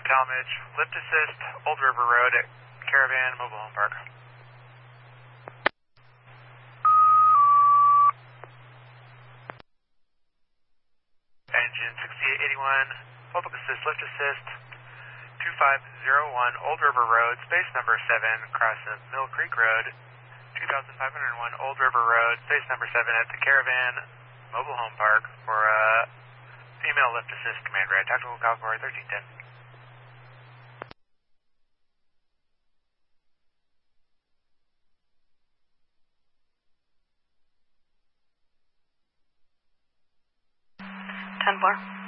Talmadge, lift assist, Old River Road at Caravan Mobile Home Park. Engine 6881, public assist, lift assist, 2501 Old River Road, space number 7, crossing Mill Creek Road, 2501 Old River Road, space number 7 at the Caravan Mobile Home Park for female lift assist command red, Tactical California 1310. Ten 4.